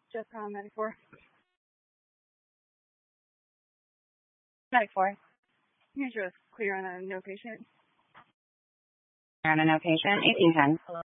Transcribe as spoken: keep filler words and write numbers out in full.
Just on medic four. Medic four. Here's yours clear on a no patient. On a no patient, eighteen ten.